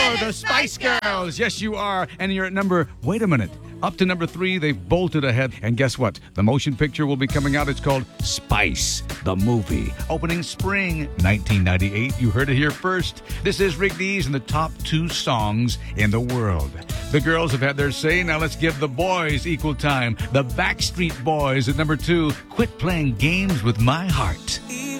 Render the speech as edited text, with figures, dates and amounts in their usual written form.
the Spice Girls. Yes, you are. And you're at number, wait a minute, up to number 3. They've bolted ahead. And guess what? The motion picture will be coming out. It's called Spice, the movie. Opening spring 1998. You heard it here first. This is Rick Dees and the top 2 songs in the world. The girls have had their say. Now let's give the boys equal time. The Backstreet Boys at number 2. Quit playing games with my heart.